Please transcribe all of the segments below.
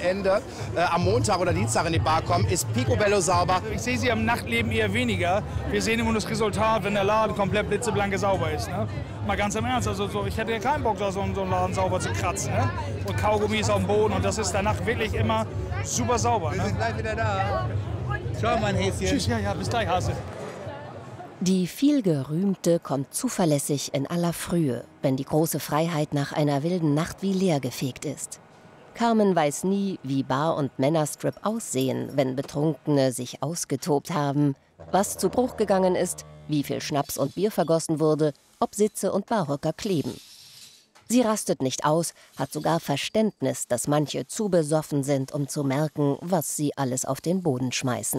Wochenende am Montag oder Dienstag in die Bar kommen, ist picobello sauber. Ich sehe sie am Nachtleben eher weniger. Wir sehen immer das Resultat, wenn der Laden komplett blitzeblanke sauber ist. Ne? Mal ganz im Ernst, also ich hätte ja keinen Bock, so einen Laden sauber zu kratzen. Ne? Und Kaugummis auf dem Boden und das ist danach wirklich immer super sauber. Ne? Wir sind gleich wieder da. Ciao, mein Häschen. Tschüss, ja, bis gleich, Hase. Die vielgerühmte kommt zuverlässig in aller Frühe, wenn die große Freiheit nach einer wilden Nacht wie leer gefegt ist. Carmen weiß nie, wie Bar- und Männerstrip aussehen, wenn Betrunkene sich ausgetobt haben, was zu Bruch gegangen ist, wie viel Schnaps und Bier vergossen wurde, ob Sitze und Barhocker kleben. Sie rastet nicht aus, hat sogar Verständnis, dass manche zu besoffen sind, um zu merken, was sie alles auf den Boden schmeißen.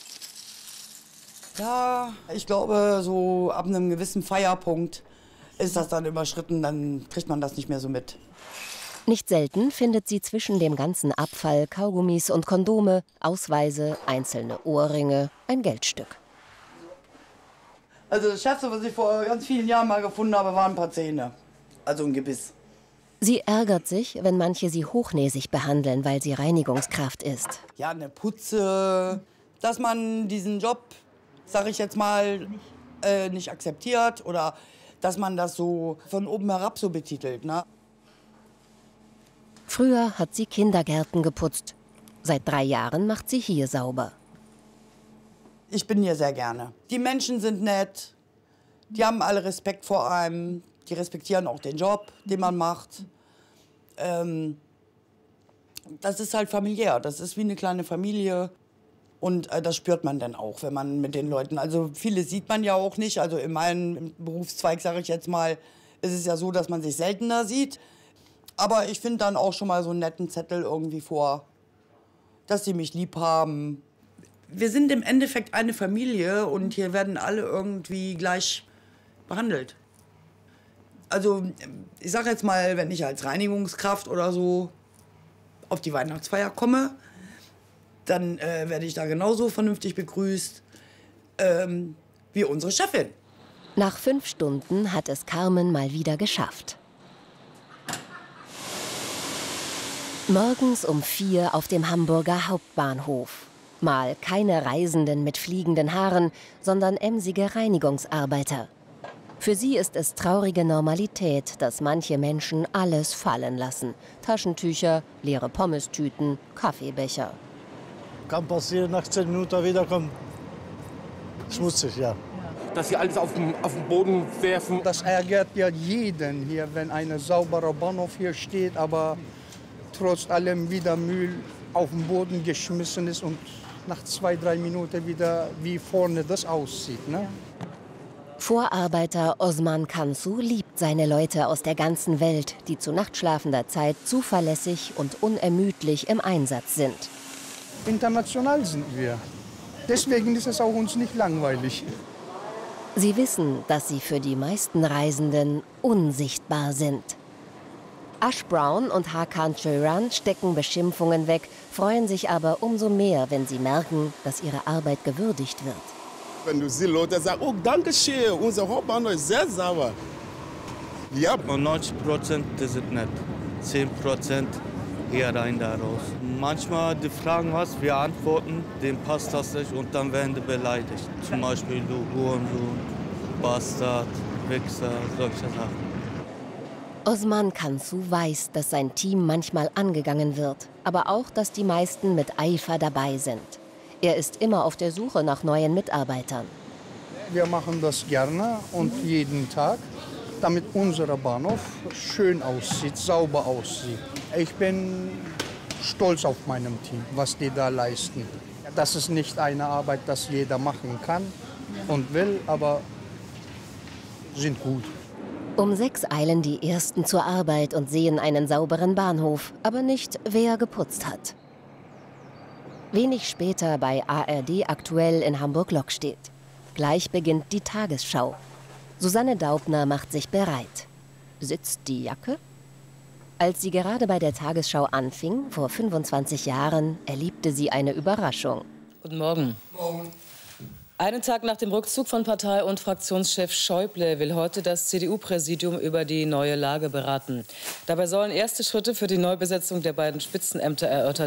Ja, ich glaube, so ab einem gewissen Feierpunkt ist das dann überschritten, dann kriegt man das nicht mehr so mit. Nicht selten findet sie zwischen dem ganzen Abfall Kaugummis und Kondome, Ausweise, einzelne Ohrringe, ein Geldstück. Also das Schärfste, was ich vor ganz vielen Jahren mal gefunden habe, waren ein paar Zähne. Also ein Gebiss. Sie ärgert sich, wenn manche sie hochnäsig behandeln, weil sie Reinigungskraft ist. Ja, eine Putze, dass man diesen Job, sag ich jetzt mal, nicht akzeptiert oder dass man das so von oben herab so betitelt. Ne? Früher hat sie Kindergärten geputzt. Seit 3 Jahren macht sie hier sauber. Ich bin hier sehr gerne. Die Menschen sind nett, die haben alle Respekt vor einem, die respektieren auch den Job, den man macht. Das ist halt familiär, das ist wie eine kleine Familie. Und das spürt man dann auch, wenn man mit den Leuten, also viele sieht man ja auch nicht, also in meinem Berufszweig, sage ich jetzt mal, ist es ja so, dass man sich seltener sieht. Aber ich finde dann auch schon mal so einen netten Zettel irgendwie vor, dass sie mich lieb haben. Wir sind im Endeffekt eine Familie und hier werden alle irgendwie gleich behandelt. Also ich sage jetzt mal, wenn ich als Reinigungskraft oder so auf die Weihnachtsfeier komme, dann werde ich da genauso vernünftig begrüßt wie unsere Chefin. Nach 5 Stunden hat es Carmen mal wieder geschafft. Morgens um 4 auf dem Hamburger Hauptbahnhof. Mal keine Reisenden mit fliegenden Haaren, sondern emsige Reinigungsarbeiter. Für sie ist es traurige Normalität, dass manche Menschen alles fallen lassen. Taschentücher, leere Pommestüten, Kaffeebecher. Kann passieren, nach 10 Minuten wiederkommen. Schmutzig, ja. Dass sie alles auf den Boden werfen. Das ärgert ja jeden hier, wenn ein sauberer Bahnhof hier steht, aber trotz allem wieder Müll auf den Boden geschmissen ist und nach 2, 3 Minuten wieder wie vorne das aussieht. Ne? Vorarbeiter Osman Kansu liebt seine Leute aus der ganzen Welt, die zu nachtschlafender Zeit zuverlässig und unermüdlich im Einsatz sind. International sind wir. Deswegen ist es auch uns nicht langweilig. Sie wissen, dass sie für die meisten Reisenden unsichtbar sind. Ash Brown und Hakan Chöran stecken Beschimpfungen weg, freuen sich aber umso mehr, wenn sie merken, dass ihre Arbeit gewürdigt wird. Wenn du siehst, Leute sagen, oh, danke schön, unser Hauptbahnhof ist sehr sauber. Ja. Und 90% sind nett, 10% eher rein da raus. Manchmal die fragen was, wir antworten, dem passt das nicht und dann werden die beleidigt. Zum Beispiel du Hurensohn, Bastard, Wichser, solche Sachen. Osman Kansu weiß, dass sein Team manchmal angegangen wird, aber auch, dass die meisten mit Eifer dabei sind. Er ist immer auf der Suche nach neuen Mitarbeitern. Wir machen das gerne und jeden Tag, damit unser Bahnhof schön aussieht, sauber aussieht. Ich bin stolz auf meinem Team, was die da leisten. Das ist nicht eine Arbeit, das jeder machen kann und will, aber sind gut. Um 6 eilen die Ersten zur Arbeit und sehen einen sauberen Bahnhof, aber nicht, wer geputzt hat. Wenig später bei ARD aktuell in Hamburg-Lockstedt. Gleich beginnt die Tagesschau. Susanne Daubner macht sich bereit. Sitzt die Jacke? Als sie gerade bei der Tagesschau anfing, vor 25 Jahren, erlebte sie eine Überraschung. Guten Morgen. Morgen. Einen Tag nach dem Rückzug von Partei- und Fraktionschef Schäuble will heute das CDU-Präsidium über die neue Lage beraten. Dabei sollen erste Schritte für die Neubesetzung der beiden Spitzenämter erörtert